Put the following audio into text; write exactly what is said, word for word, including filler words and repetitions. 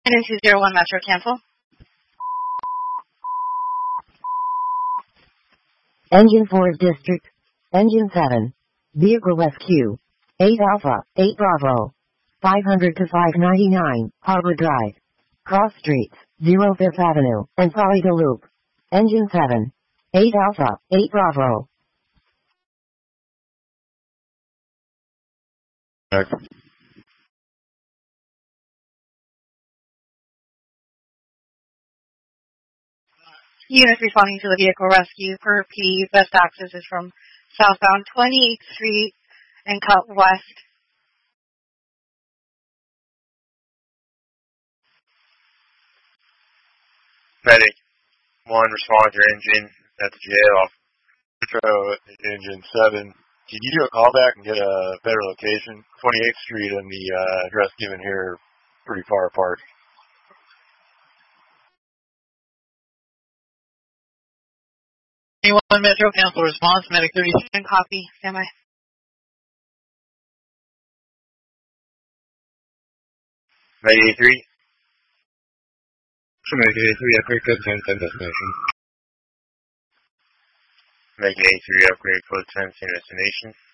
nine two zero one Metro, cancel. Engine four District. Engine seven. Vehicle rescue. eight Alpha, eight Bravo. five hundred to five ninety-nine, Harbor Drive. Cross Streets, zero Fifth Avenue, and Solida Loop. Engine seven. eight Alpha, eight Bravo. Next. Unit responding to the vehicle rescue per P. Best access is from southbound twenty-eighth Street and cut west. Medic one, respond to your engine at the jail. Metro engine seven. Can you do a callback and get a better location? twenty-eighth Street and the uh, address given here pretty far apart. One Metro, cancel response, medic thirty-six. And copy, stand by. Medic eighty-three. Medic eighty-three, upgrade code ten, send destination. Medic eighty-three, upgrade code ten, send destination.